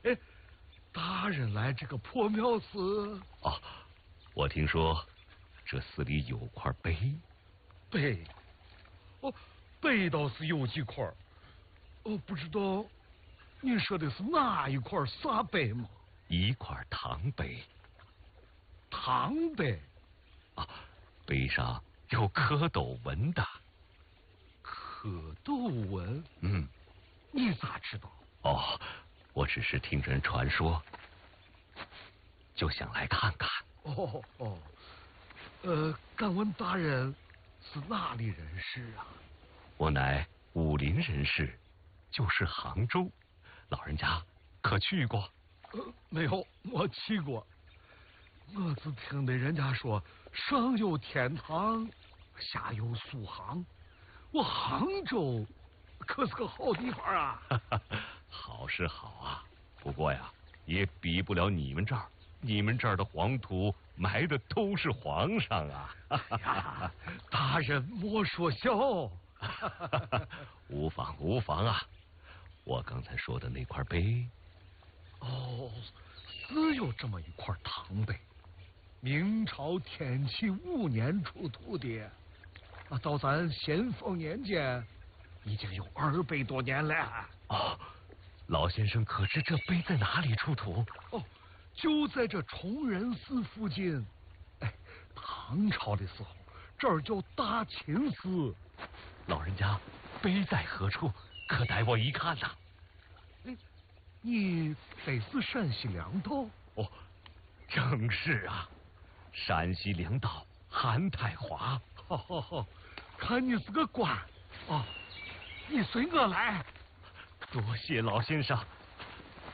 哎，大人来这个破庙寺哦，我听说这寺里有块碑。 碑？哦，碑倒是有几块。哦，不知道您说的是哪一块啥碑吗？ 一块唐碑。 唐碑？ 啊，碑上有蝌蚪纹的。 蝌蚪纹？ 嗯， 你咋知道？ 哦，我只是听人传说，就想来看看。 敢问大人是哪里人士啊？ 我乃武林人士，就是杭州。老人家可去过？ 没有，我去过。我只听得人家说上有天堂，下有苏杭。我杭州可是个好地方啊。 好是好啊，不过呀，也比不了你们这儿。你们这儿的黄土埋的都是皇上啊！ 呀，大人莫说笑。 无妨无妨啊！我刚才说的那块碑， 哦，是有这么一块唐碑，明朝天启5年出土的，啊，到咱咸丰年间已经有200多年了。 哦，老先生可知这碑在哪里出土？ 哦，就在这崇仁寺附近。哎，唐朝的时候这儿叫大秦寺。 老人家，碑在何处？可带我一看呐。 哎，你得是陕西粮道？ 哦，正是啊，陕西粮道韩太华。 好，看你是个官啊，你随我来。 多谢老先生。